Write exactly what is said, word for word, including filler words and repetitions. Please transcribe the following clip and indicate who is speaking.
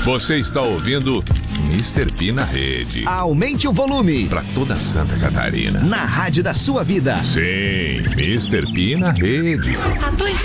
Speaker 1: Você está ouvindo mister P na rede.
Speaker 2: Aumente o volume.
Speaker 1: Para toda Santa Catarina.
Speaker 2: Na rádio da sua vida.
Speaker 1: Sim, mister P na rede.